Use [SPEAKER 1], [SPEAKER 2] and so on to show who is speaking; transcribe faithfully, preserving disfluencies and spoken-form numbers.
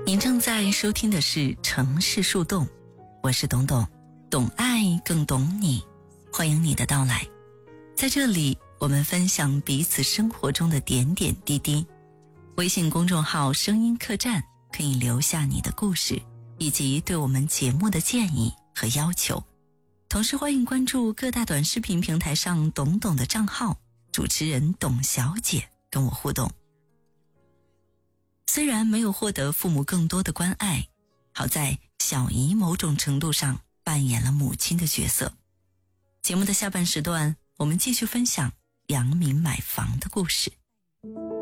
[SPEAKER 1] 您正在收听的是城市树洞，我是董董，懂爱更懂你，欢迎你的到来。在这里，我们分享彼此生活中的点点滴滴。微信公众号声音客栈可以留下你的故事，以及对我们节目的建议和要求。同时欢迎关注各大短视频平台上董董的账号，主持人董小姐跟我互动。虽然没有获得父母更多的关爱，好在小姨某种程度上扮演了母亲的角色。节目的下半时段，我们继续分享杨敏买房的故事。